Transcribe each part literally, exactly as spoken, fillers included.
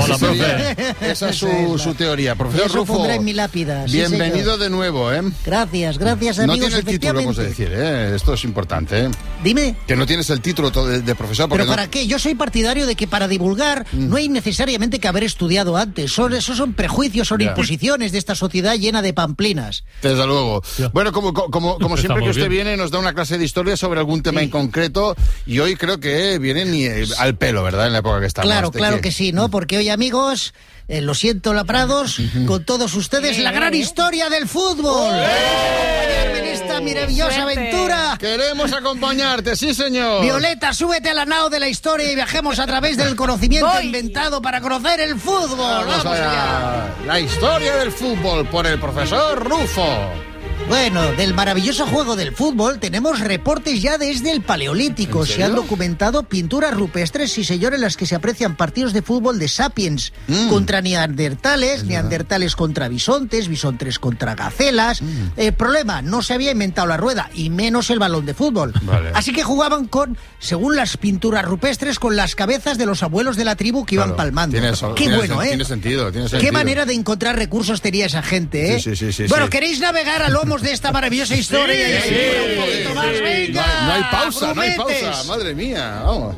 Hola, profe. Esa es su, su teoría. Profesor Eso Rufo, pondré en mi lápida. Sí, bienvenido señor. de nuevo, ¿eh? Gracias, gracias, amigos. No tiene el título, hemos de decir, ¿eh? Esto es importante, ¿eh? Dime. Que no tienes el título de, de profesor. ¿Pero no... para qué? Yo soy partidario de que para divulgar mm. no hay necesariamente que haber estudiado antes. Son, esos son prejuicios, son yeah. imposiciones de esta sociedad llena de pamplinas. Desde luego. Yeah. Bueno, como, como, como siempre que usted bien. viene, nos da una clase de historia sobre algún tema sí. en concreto, y hoy creo que viene ni al pelo, ¿verdad? En la época que estamos. Claro, claro que... que sí, ¿no? Porque hoy, amigos, eh, lo siento, Laprados, con todos ustedes, la gran historia del fútbol. Acompañarme en esta maravillosa aventura. Queremos acompañarte, sí, señor. Violeta, súbete a la nao de la historia y viajemos a través del conocimiento Voy. inventado para conocer el fútbol. Vamos, Vamos allá. allá. La historia del fútbol por el profesor Rufo. Bueno, del maravilloso juego del fútbol tenemos reportes ya desde el Paleolítico. Se han documentado pinturas rupestres, sí señor, en las que se aprecian partidos de fútbol de sapiens mm. contra neandertales, neandertales contra bisontes, bisontes contra gacelas. Mm. El problema, no se había inventado la rueda, y menos el balón de fútbol. Vale. Así que jugaban con, según las pinturas rupestres, con las cabezas de los abuelos de la tribu que claro. iban palmando. Tiene eso, Qué tiene bueno, sen- ¿eh? Tiene sentido, tiene sentido. Qué manera de encontrar recursos tenía esa gente, ¿eh? Sí, sí, sí, sí, bueno, sí. ¿queréis navegar a lomos de esta maravillosa historia? Sí, y así, sí, un poquito más, sí. venga. No hay, no hay pausa, grumetes. no hay pausa. Madre mía, vamos.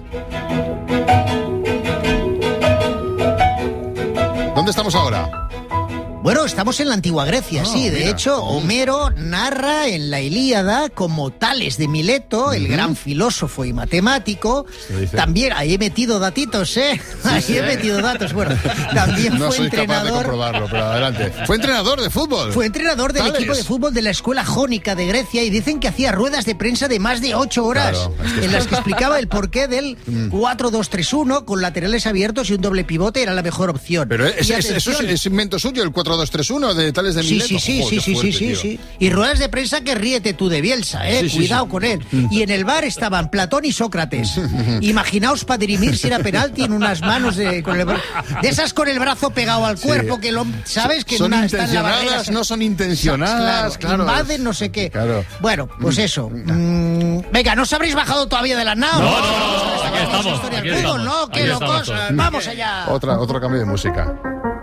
¿Dónde estamos ahora? Bueno, estamos en la antigua Grecia, oh, sí. De mira. hecho, Homero narra en la Ilíada como Tales de Mileto, uh-huh. el gran filósofo y matemático. También, ahí he metido datitos, ¿eh? Sí, ahí sí. he metido datos. Bueno, también no fue soy entrenador... capaz de comprobarlo, pero adelante. Fue entrenador de fútbol. Fue entrenador del Tales. equipo de fútbol de la escuela jónica de Grecia, y dicen que hacía ruedas de prensa de más de ocho horas, claro, es que... en las que explicaba el porqué del cuatro dos tres uno con laterales abiertos y un doble pivote era la mejor opción. Pero es, es, eso es, es invento suyo, el cuatro dos tres uno de Tales de Mileto. Sí, sí, sí, Joder, sí, fuerte, sí, sí, sí. Y ruedas de prensa que ríete tú de Bielsa, ¿eh? Sí, Cuidado sí, sí. con él. Y en el bar estaban Platón y Sócrates. Imaginaos para dirimir si era penalti en unas manos de, con el, de esas con el brazo pegado al cuerpo, sí. que lo sabes que son una intencionadas, está en la barrera, no son intencionadas, claro, claro. invaden no sé qué. Claro. Bueno, pues eso. Mm, venga, ¿no os habréis bajado todavía de la nao? No, no, no, no, aquí estamos. Aquí estamos. No, qué locos. Vamos allá. Otra, otro cambio de música.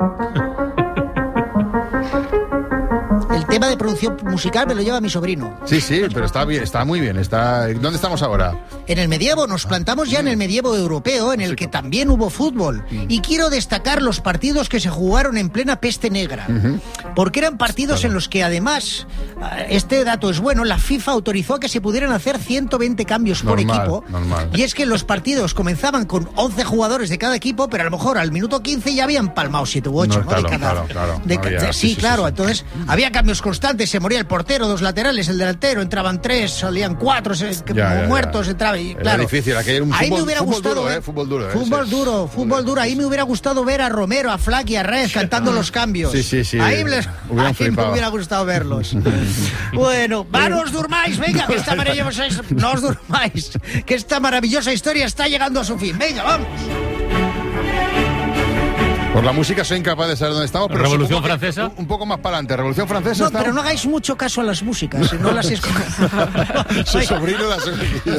El tema de producción musical me lo lleva mi sobrino. Sí, sí, pero está bien, está muy bien. Está... ¿Dónde estamos ahora? En el medievo, nos plantamos ya en el medievo europeo, en el que también hubo fútbol. Y quiero destacar los partidos que se jugaron en plena peste negra. Uh-huh. Porque eran partidos claro. en los que, además, este dato es bueno, la FIFA autorizó que se pudieran hacer ciento veinte cambios normal, por equipo. Normal. Y es que los partidos comenzaban con once jugadores de cada equipo, pero a lo mejor al minuto quince ya habían palmado siete u ocho, no, ¿no? Claro, de cada, claro, claro. De, no había, de, sí, sí, sí, claro. Sí, sí. Entonces, había cambios constantes, se moría el portero, dos laterales, el delantero, entraban tres, salían cuatro, se, ya, ya, muertos, ya. entraba y, Era claro. difícil, aquí hay un ahí fútbol, me hubiera fútbol gustado duro, ver, eh, fútbol duro. Fútbol ese. duro, fútbol duro. Ahí me hubiera gustado ver a Romero, a Flack y a Red cantando los cambios. Sí, sí, sí. Ahí, les, ahí me hubiera gustado verlos. Bueno, va, no os durmáis, venga, que esta maravillosa, no os durmáis, que esta maravillosa historia está llegando a su fin. Venga, vamos. Por la música soy incapaz de saber dónde estamos. Pero ¿Revolución Francesa? Un, un poco más para adelante. ¿Revolución Francesa? No, ¿estamos? pero no hagáis mucho caso a las músicas. No las escojáis. Su sobrino las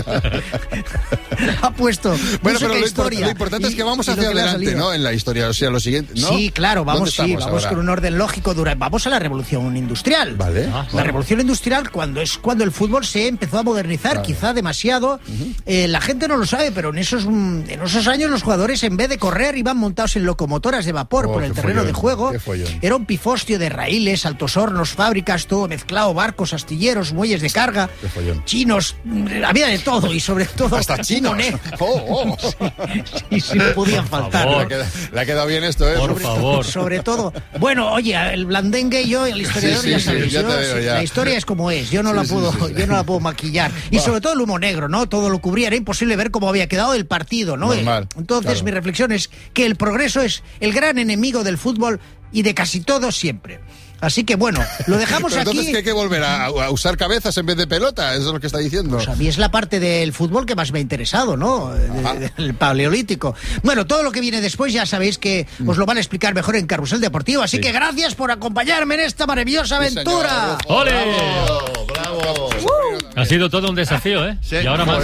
ha puesto bueno, pero lo, historia. Lo importante y, es que vamos hacia adelante, ¿no? En la historia, o sea, lo siguiente, ¿no? Sí, claro, vamos, sí, vamos ahora? con un orden lógico. Dura, vamos a la revolución industrial. Vale. Ah, la bueno. revolución industrial cuando es cuando el fútbol se empezó a modernizar, vale. quizá demasiado. Uh-huh. Eh, la gente no lo sabe, pero en esos, en esos años los jugadores, en vez de correr, iban montados en locomotoras de vapor oh, por el terreno follón, de juego. Era un pifostio de raíles, altos hornos, fábricas, todo mezclado, barcos, astilleros, muelles de carga, chinos, había de todo y sobre todo hasta chinos. Oh, oh. Sí, sí, no podían faltar. Le ha, quedado, le ha quedado bien esto, ¿eh? Por sobre favor. Todo, sobre todo. Bueno, oye, el blandengue y yo, el historiador, sí, sí, ya sabéis. Sí, ya yo, veo, ya. La historia es como es, yo no, sí, la, puedo, sí, sí, yo no la puedo maquillar. Y Va. sobre todo el humo negro, ¿no? Todo lo cubría, era imposible ver cómo había quedado el partido, ¿no? Normal, Entonces, claro. mi reflexión es que el progreso es el gran enemigo del fútbol y de casi todo siempre. Así que bueno, lo dejamos Pero aquí. Entonces, ¿qué hay que volver a, a usar cabezas en vez de pelota? Eso es lo que está diciendo. Pues a mí es la parte del fútbol que más me ha interesado, ¿no? El paleolítico. Bueno, todo lo que viene después ya sabéis que os lo van a explicar mejor en Carrusel Deportivo. Así sí. que gracias por acompañarme en esta maravillosa aventura. Sí, ¡Ole! ¡Bravo! ¡Bravo! Uh. Ha sido todo un desafío, ¿eh? Sí. Y ahora más.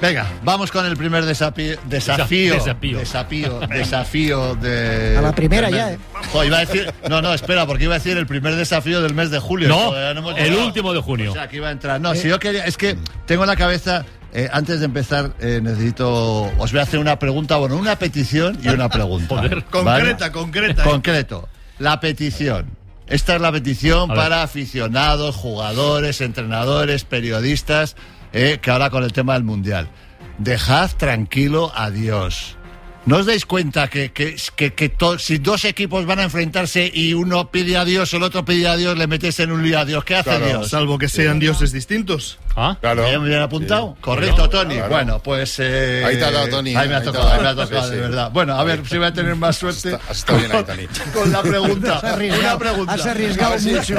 Venga, vamos con el primer desafío. Desafío. Desafío. Desafío. Desafío de. A la primera del ya, mes. ¿eh? Oh, iba a decir. No, no, espera, porque iba a decir el primer desafío del mes de julio. No, Joder, no hemos el llegado. último de junio. O sea, que iba a entrar. No, si yo quería. Es que tengo en la cabeza. Eh, antes de empezar, eh, necesito. Os voy a hacer una pregunta, bueno, una petición y una pregunta. Joder. Concreta, ¿vale? concreta. ¿eh? Concreto. La petición. Esta es la petición A ver. para aficionados, jugadores, entrenadores, periodistas, eh, que ahora con el tema del Mundial. Dejad tranquilo a Dios. ¿No os dais cuenta que, que, que, que to, si dos equipos van a enfrentarse y uno pide a Dios o el otro pide a Dios, le metes en un lío a Dios? ¿Qué hace Claro. Dios? Salvo que sean dioses distintos. ¿Ah? Claro. ¿Bien, bien apuntado? Correcto, Tony. Claro. Bueno, pues... Eh, Ahí te ha dado, Tony, Ahí me ha ahí te ha tocado, dado. ahí me ha tocado, Sí, de sí. verdad. Bueno, a ver si voy a tener más suerte. Está- está bien ahí, Tony. Con la pregunta. Has arriesgado, Una pregunta. has arriesgado mucho.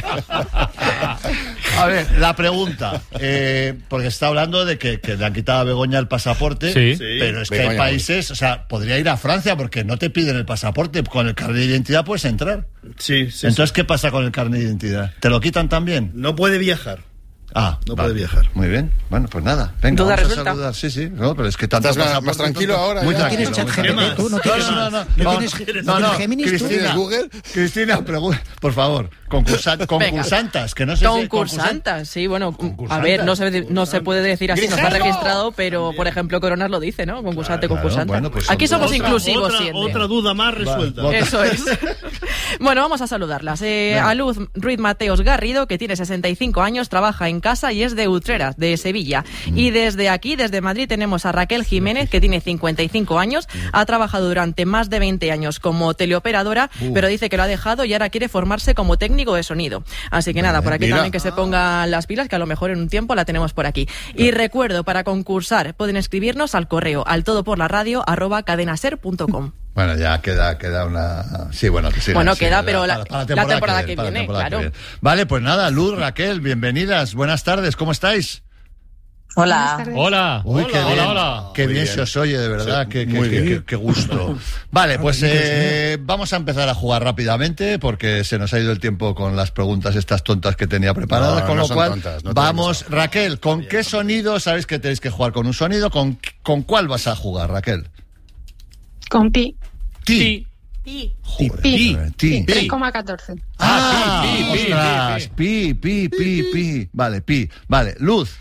A ver, la pregunta. Eh, porque está hablando de que, que le han quitado a Begoña el pasaporte. Sí. Sí. Pero es que Begoña, hay países, o sea, podría ir a Francia porque no te piden el pasaporte. Con el carnet de identidad puedes entrar. Sí, sí. Entonces, ¿qué pasa con el carnet de identidad? ¿Te lo quitan también? No puede viajar. Ah, No vale. puede viajar. Muy bien. Bueno, pues nada. Venga, Duda vamos resuelta. a saludar. Sí, sí. No, pero es que tanto ¿Estás más- pasaporte, más tranquilo tanto- ahora Muy ya? ¿No tranquilo. tienes muy ChatGPT tranquilo. tú? ¿No No, tienes, no, no, no. ¿no Vamos- tienes, no, ¿no no. tienes Géminis tú? Cristina, ¿Tienes Google? Cristina, pregu- por favor, concursa- concursantas, que no sé si... Concursantas, sí, bueno, a Concursantas. ver, no se, no se puede decir así, no está ¡Grisano! registrado, pero por ejemplo Coronas lo dice, ¿no? Concursante, Claro, concursante. bueno, pues son Aquí somos otra- inclusivos otra, siempre. otra duda más resuelta. Vale. Eso es. Bueno, vamos a saludarlas. Eh, Venga. a Luz Ruiz Mateos Garrido, que tiene sesenta y cinco años, trabaja en casa y es de Utrera, de Sevilla. Y desde aquí, desde Madrid, tenemos a Raquel Jiménez, que tiene cincuenta y cinco años, ha trabajado durante más de veinte años como teleoperadora, pero dice que lo ha dejado y ahora quiere formarse como técnico de sonido. Así que nada, por aquí mira. también que se pongan las pilas, que a lo mejor en un tiempo la tenemos por aquí. Y recuerdo, para concursar, pueden escribirnos al correo al todoporlaradio arroba cadenaser punto com. Bueno, ya queda, queda una... Sí, bueno, que siga, Bueno, siga, queda, la- pero la- para- para la temporada que para la viene, temporada claro. viene. Vale, pues nada, Luz, Raquel, bienvenidas, buenas tardes, ¿cómo estáis? Hola. Hola. Uy, qué hola, bien, hola. qué Muy bien, bien. se os oye, de verdad, Sí, qué, qué- muy qué- bien. qué- qué gusto. Vale, pues eh, vamos a empezar a jugar rápidamente porque se nos ha ido el tiempo con las preguntas estas tontas que tenía preparadas, No, con no lo son cual tontas, no te vamos, vengas Raquel, ¿con qué sonido? Sabéis que tenéis que jugar con un sonido, ¿con, con cuál vas a jugar, Raquel? Con pi. Ti. Y Joder, Pi. ti. tres coma catorce. Ah, pi, pi, pi, ostras, pi, pi, pi, pi. Vale, pi. Vale, Luz.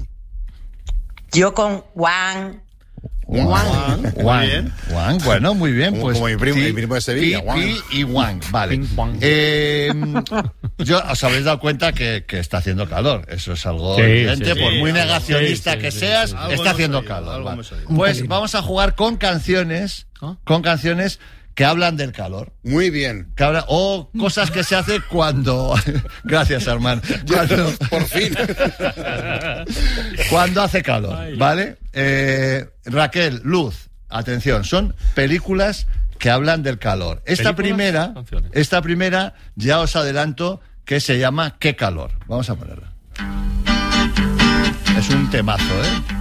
Yo con Juan. Juan. Muy bien. Juan, bueno, muy bien. Como- Pues como mi primo- Pi, mi primo de Sevilla, Pi, Juan. Pi y Juan, vale. Ping, Juan. Eh, yo os habéis dado cuenta que, que está haciendo calor. Eso es algo Sí, evidente. sí, por sí, muy algo- negacionista sí, sí, que sí, seas, sí. Algo está hemos haciendo oído, calor. algo vale. hemos oído. Pues vamos a jugar con canciones, ¿Ah? con canciones que hablan del calor. Muy bien. Que habla- o cosas que se hacen cuando... Gracias, hermano. Cuando, Por fin. cuando hace calor, Ay. ¿vale? Eh, Raquel, Luz, atención, son películas que hablan del calor. Esta ¿Películas? primera, Canciones. esta primera, ya os adelanto que se llama ¿Qué calor? Vamos a ponerla. Es un temazo, ¿eh?